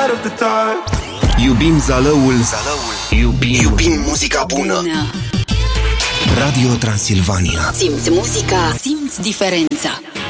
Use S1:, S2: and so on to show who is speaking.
S1: lot of the time.
S2: Iubim Zalăul. Iubim muzica bună. Radio Transilvania.
S3: Simți muzica, simți diferența.